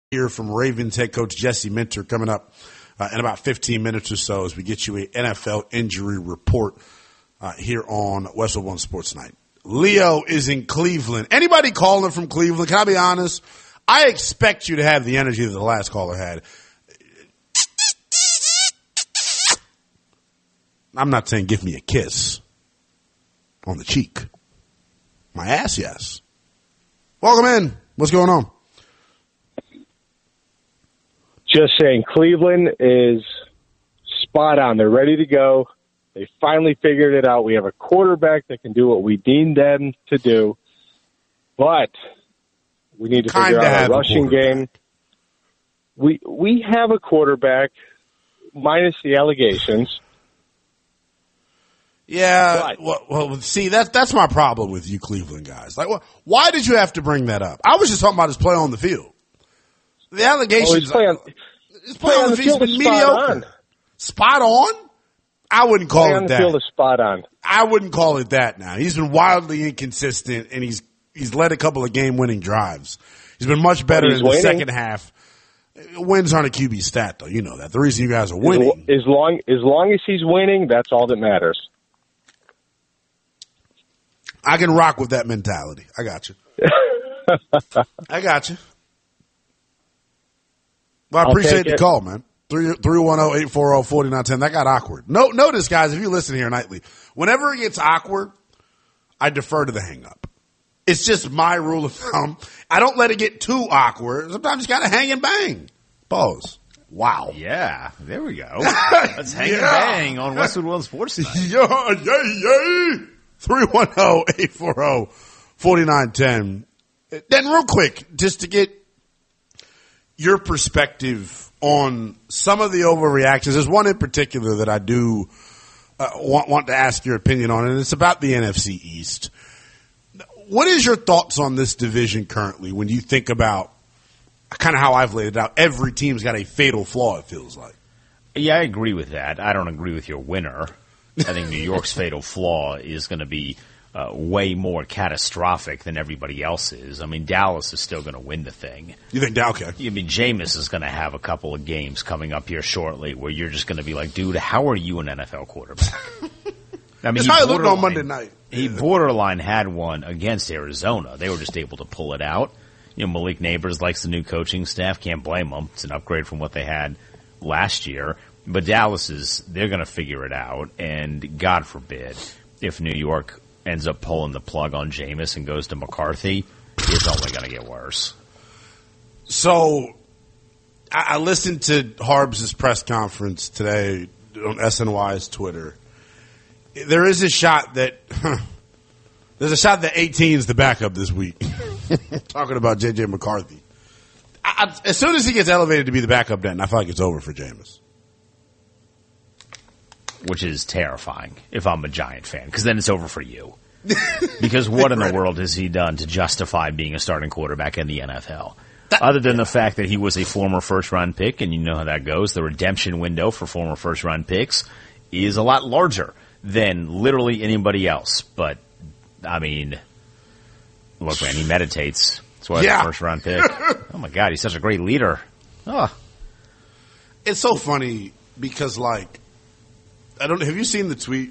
Hear from Ravens head coach Jesse Minter coming up in about 15 minutes or so as we get you an NFL injury report here on Westwood One Sports Night. Leo is in Cleveland. Anybody calling from Cleveland? Can I be honest? I expect you to have the energy that the last caller had. I'm not saying give me a kiss on the cheek. My ass, yes. Welcome in. What's going on? Just saying, Cleveland is spot on. They're ready to go. They finally figured it out. We have a quarterback that can do what we deemed them to do, but we need to figure out a rushing game. We have a quarterback, minus the allegations. Yeah, well, see, that's my problem with you Cleveland guys. Like, why did you have to bring that up? I was just talking about his play on the field. The allegations. His play on the field is mediocre. Spot on? I wouldn't call it that. The field is spot on. I wouldn't call it that now. He's been wildly inconsistent, and he's led a couple of game-winning drives. He's been much better in the second half. Wins aren't a QB stat, though. You know that. The reason you guys are winning. As long as he's winning, that's all that matters. I can rock with that mentality. I got you. I got you. Well, I appreciate the call, man. 310-840-4910. That got awkward. Notice, guys, if you listen here nightly, whenever it gets awkward, I defer to the hang-up. It's just my rule of thumb. I don't let it get too awkward. Sometimes you got to hang and bang. Pause. Wow. Yeah, there we go. Let's hang and bang on Westwood One Sports Night. Yay. 310-840-4910. Then real quick, just to get your perspective on some of the overreactions. There's one in particular that I do want to ask your opinion on, and it's about the NFC East. What is your thoughts on this division currently when you think about kind of how I've laid it out? Every team's got a fatal flaw, it feels like. Yeah, I agree with that. I don't agree with your winner. I think New York's fatal flaw is going to be way more catastrophic than everybody else's. I mean, Dallas is still going to win the thing. You think Dallas? Okay. I mean, Jameis is going to have a couple of games coming up here shortly where you're just going to be like, dude, how are you an NFL quarterback? I mean, that's how it looked on Monday night. He borderline had one against Arizona. They were just able to pull it out. You know, Malik Neighbors likes the new coaching staff. Can't blame them. It's an upgrade from what they had last year. But Dallas they're going to figure it out. And God forbid if New York ends up pulling the plug on Jameis and goes to McCarthy, it's only going to get worse. So I listened to Harbs' press conference today on SNY's Twitter. There is a shot that 18 is the backup this week. Talking about J.J. McCarthy. As soon as he gets elevated to be the backup, then I feel like it's over for Jameis. Which is terrifying if I'm a Giant fan, because then it's over for you. Because what in the world has he done to justify being a starting quarterback in the NFL? Other than the fact that he was a former first-round pick, and you know how that goes, the redemption window for former first-round picks is a lot larger than literally anybody else. But, I mean, look, man, he meditates. That's why he's a first-round pick. Oh, my God, he's such a great leader. Oh. It's so funny because, like, have you seen the tweet?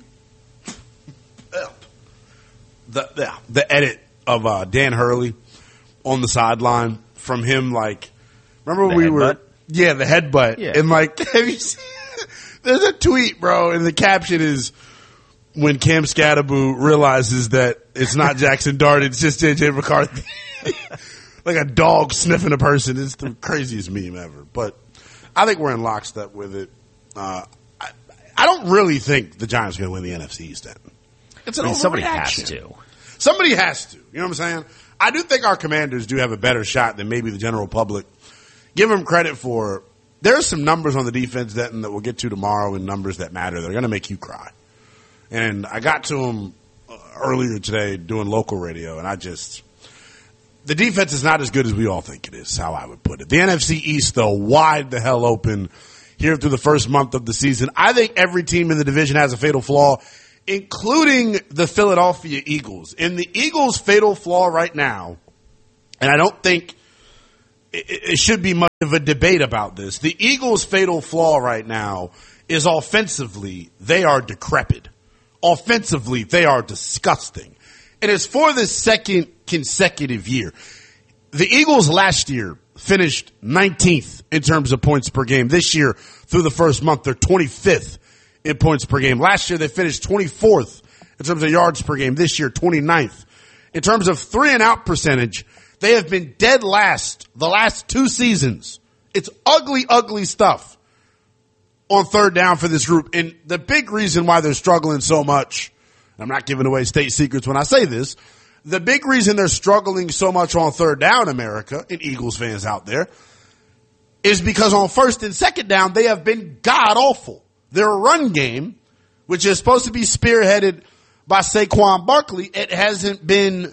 The edit of Dan Hurley on the sideline from him, like, remember when the headbutt. Yeah. And, like, have you seen, there's a tweet, bro, and the caption is, when Cam Scatterboo realizes that it's not Jackson Dart, it's just J.J. McCarthy. Like a dog sniffing a person. It's the craziest meme ever. But I think we're in lockstep with it. I don't really think the Giants are going to win the NFC East. It's an overreaction. Somebody has to. Somebody has to. You know what I'm saying? I do think our Commanders do have a better shot than maybe the general public. Give them credit for. There's some numbers on the defense that we'll get to tomorrow, and numbers that matter. They're going to make you cry. And I got to them earlier today doing local radio, and the defense is not as good as we all think it is, how I would put it. The NFC East, though, wide the hell open here through the first month of the season. I think every team in the division has a fatal flaw, including the Philadelphia Eagles. And the Eagles' fatal flaw right now, and I don't think it should be much of a debate about this. The Eagles' fatal flaw right now is offensively, they are decrepit. Offensively, they are disgusting. And it's for the second consecutive year. The Eagles last year finished 19th in terms of points per game. This year, through the first month, they're 25th in points per game. Last year, they finished 24th in terms of yards per game. This year, 29th. In terms of 3-and-out percentage, they have been dead last the last 2 seasons. It's ugly, ugly stuff on third down for this group. And the big reason why they're struggling so much, I'm not giving away state secrets when I say this, the big reason they're struggling so much on third down, America, and Eagles fans out there, is because on first and second down, they have been god-awful. Their run game, which is supposed to be spearheaded by Saquon Barkley, it hasn't been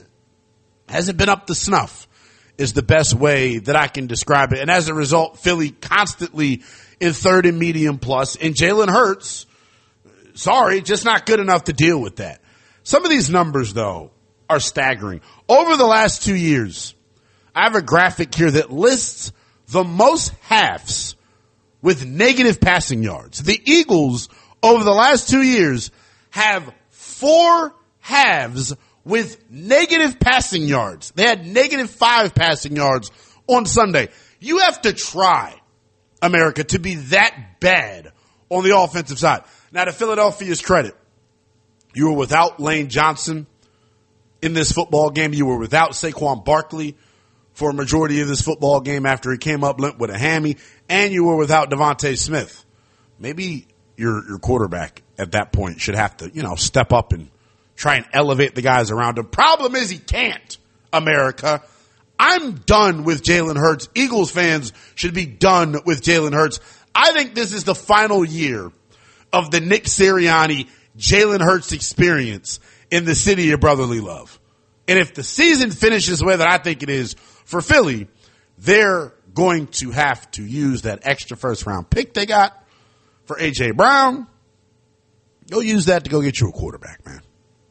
up to snuff, is the best way that I can describe it. And as a result, Philly constantly in third and medium plus, and Jalen Hurts, sorry, just not good enough to deal with that. Some of these numbers, though, are staggering. Over the last 2 years, I have a graphic here that lists the most halves with negative passing yards. The Eagles, over the last 2 years, have 4 halves with negative passing yards. They had -5 passing yards on Sunday. You have to try, America, to be that bad on the offensive side. Now, to Philadelphia's credit, you were without Lane Johnson in this football game. You were without Saquon Barkley for a majority of this football game after he came up limp with a hammy, and you were without Devontae Smith. Maybe your quarterback at that point should have to, step up and try and elevate the guys around him. Problem is he can't, America. I'm done with Jalen Hurts. Eagles fans should be done with Jalen Hurts. I think this is the final year of the Nick Sirianni, Jalen Hurts experience in the city of brotherly love. And if the season finishes the way that I think it is for Philly, they're going to have to use that extra first-round pick they got for A.J. Brown. Go use that to go get you a quarterback, man.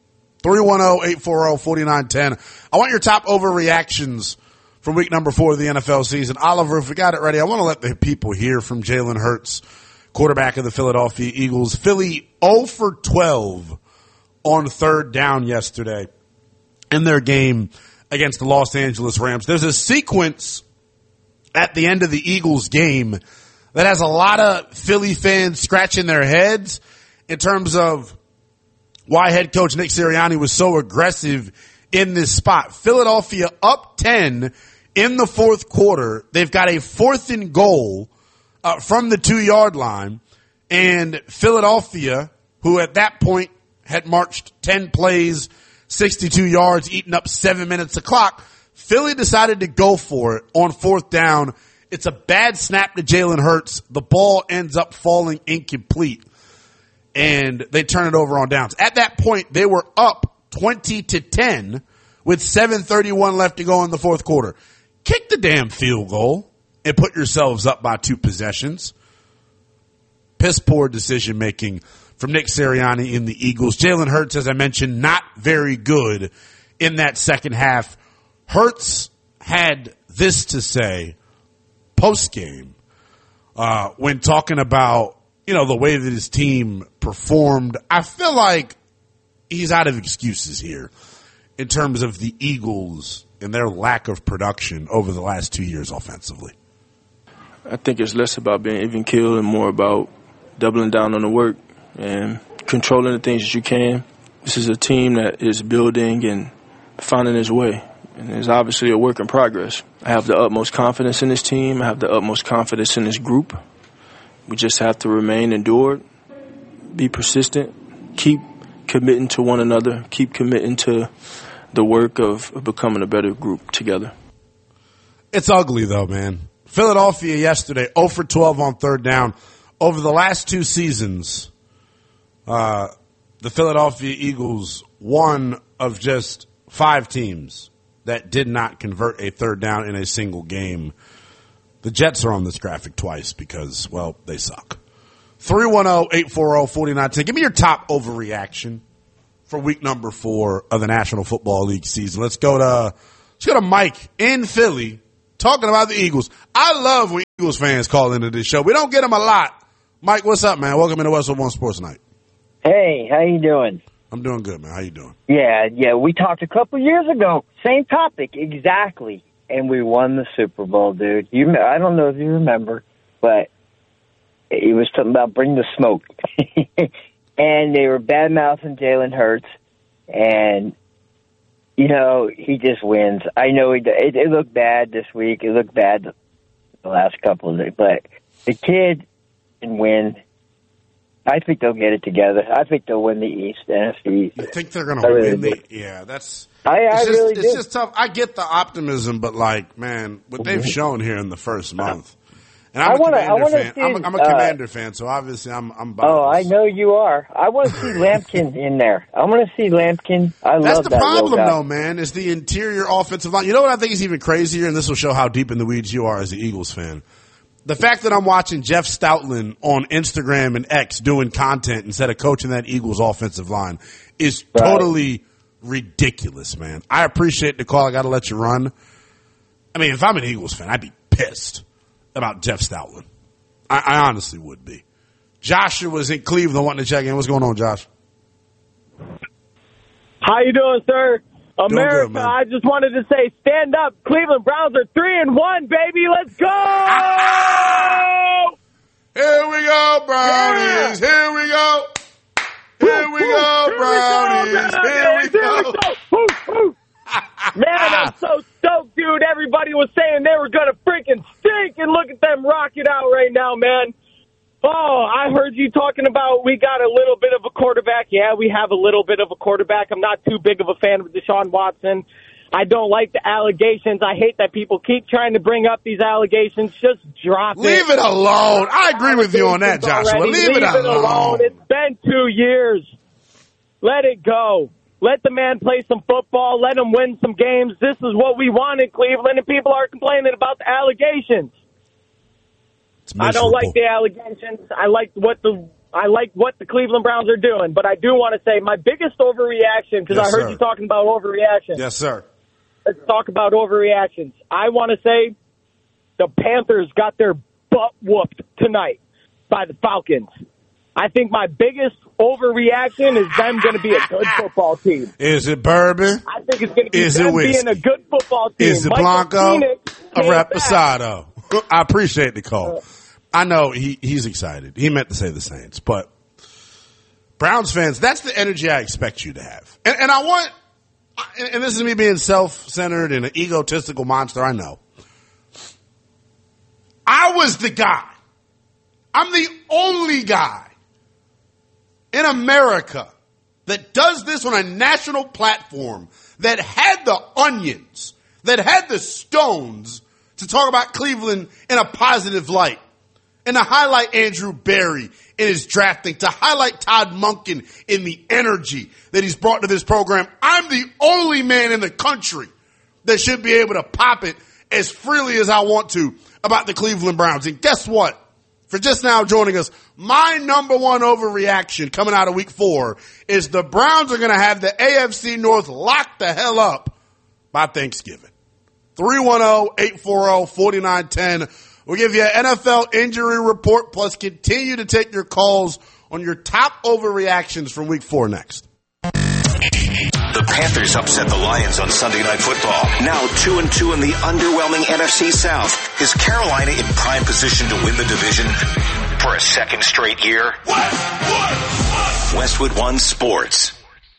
310-840-4910. I want your top overreactions from week number 4 of the NFL season. Oliver, if we got it ready, I want to let the people hear from Jalen Hurts, quarterback of the Philadelphia Eagles. Philly 0 for 12 on third down yesterday in their game against the Los Angeles Rams. There's a sequence at the end of the Eagles game that has a lot of Philly fans scratching their heads in terms of why head coach Nick Sirianni was so aggressive in this spot. Philadelphia up 10 in the fourth quarter. They've got a 4th and goal from the 2-yard line, and Philadelphia, who at that point had marched 10 plays, 62 yards, eaten up 7 minutes of clock, Philly decided to go for it on 4th down. It's a bad snap to Jalen Hurts. The ball ends up falling incomplete, and they turn it over on downs. At that point, they were up 20-10 with 7:31 left to go in the fourth quarter. Kick the damn field goal and put yourselves up by 2 possessions. Piss poor decision making from Nick Sirianni in the Eagles. Jalen Hurts, as I mentioned, not very good in that second half. Hurts had this to say post-game when talking about, the way that his team performed. I feel like he's out of excuses here in terms of the Eagles and their lack of production over the last 2 years offensively. I think it's less about being even keeled and more about doubling down on the work and controlling the things that you can. This is a team that is building and finding its way, and it's obviously a work in progress. I have the utmost confidence in this team. I have the utmost confidence in this group. We just have to remain endured, be persistent, keep committing to one another, keep committing to the work of becoming a better group together. It's ugly, though, man. Philadelphia yesterday, 0 for 12 on third down. Over the last 2 seasons, the Philadelphia Eagles, one of just 5 teams that did not convert a third down in a single game. The Jets are on this graphic twice because, well, they suck. 310-840-4910. Give me your top overreaction for week number 4 of the National Football League season. Let's go to Mike in Philly. talking about the Eagles. I love when Eagles fans call into this show. We don't get them a lot. Mike, what's up, man? Welcome into Westwood One Sports Night. Hey, how you doing? I'm doing good, man. How you doing? Yeah. We talked a couple years ago. Same topic, exactly. And we won the Super Bowl, dude. I don't know if you remember, but it was something about bring the smoke. And they were bad-mouthing Jalen Hurts. And, you know, he just wins. I know it looked bad this week. It looked bad the last couple of days. But the kid can win. I think they'll get it together. I think they'll win the East, NFC East. You think they're going to win the – yeah, that's – It's just tough. I get the optimism, but, like, man, what they've shown here in the first month. And I'm a Commander fan, so obviously I'm biased. Oh, I know you are. I want to see Lampkin in there. I want to see Lampkin. That's the problem, though, man, is the interior offensive line. You know what I think is even crazier, and this will show how deep in the weeds you are as an Eagles fan? The fact that I'm watching Jeff Stoutland on Instagram and X doing content instead of coaching that Eagles offensive line is totally ridiculous, man. I appreciate the call. I got to let you run. I mean, if I'm an Eagles fan, I'd be pissed about Jeff Stoutland. I honestly would be. Joshua was in Cleveland wanting to check in. What's going on, Josh? How you doing, sir? America, good, I just wanted to say, stand up. Cleveland Browns are 3-1, baby. Let's go! Here we go, Brownies. Yeah. Here we go. Here we go, Brownies. Here we go. Man, I'm so stoked, dude. Everybody was saying they were going to freaking stink, and look at them rocking out right now, man. Oh, I heard you talking about we got a little bit of a quarterback. Yeah, we have a little bit of a quarterback. I'm not too big of a fan of Deshaun Watson. I don't like the allegations. I hate that people keep trying to bring up these allegations. Just drop it. Leave it alone. I agree with you on that, Joshua. Leave it alone. It's been 2 years. Let it go. Let the man play some football. Let him win some games. This is what we want in Cleveland, and people are complaining about the allegations. I don't like the allegations. I like what the Cleveland Browns are doing, but I do want to say my biggest overreaction, because I heard you talking about overreaction. Yes, sir. Let's talk about overreactions. I want to say the Panthers got their butt whooped tonight by the Falcons. I think my biggest overreaction is them going to be a good football team. Is it bourbon? I think it's going to be them being a good football team. Is it Blanco? A Reposado? I appreciate the call. I know he's excited. He meant to say the Saints, but Browns fans, that's the energy I expect you to have. And I want, and this is me being self-centered and an egotistical monster, I know. I was the guy. I'm the only guy in America that does this on a national platform, that had the onions, that had the stones to talk about Cleveland in a positive light, and to highlight Andrew Berry in his drafting, to highlight Todd Monken in the energy that he's brought to this program. I'm the only man in the country that should be able to pop it as freely as I want to about the Cleveland Browns. And guess what? For just now joining us, my number one overreaction coming out of week 4 is the Browns are going to have the AFC North locked the hell up by Thanksgiving. 310-840-4910. We'll give you an NFL injury report, plus continue to take your calls on your top overreactions from week 4 next. The Panthers upset the Lions on Sunday Night Football. Now 2-2 in the underwhelming NFC South. Is Carolina in prime position to win the division for a second straight year? Westwood One Sports.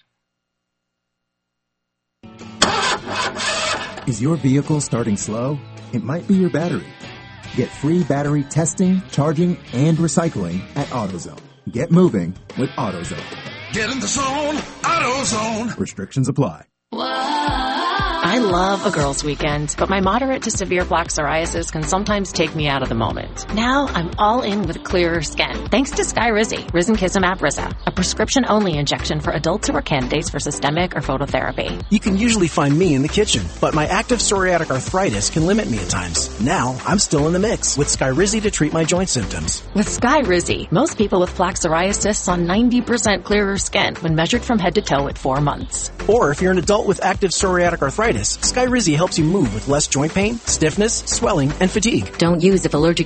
Is your vehicle starting slow? It might be your battery. Get free battery testing, charging, and recycling at AutoZone. Get moving with AutoZone. Get in the zone, AutoZone. Restrictions apply. I love a girls' weekend, but my moderate to severe plaque psoriasis can sometimes take me out of the moment. Now I'm all in with clearer skin, thanks to Skyrizi, Risankizumab Risa, a prescription-only injection for adults who are candidates for systemic or phototherapy. You can usually find me in the kitchen, but my active psoriatic arthritis can limit me at times. Now I'm still in the mix with Skyrizi to treat my joint symptoms. With Skyrizi, most people with plaque psoriasis saw 90% clearer skin when measured from head to toe at 4 months. Or if you're an adult with active psoriatic arthritis, arthritis, Skyrizi helps you move with less joint pain, stiffness, swelling, and fatigue. Don't use if allergic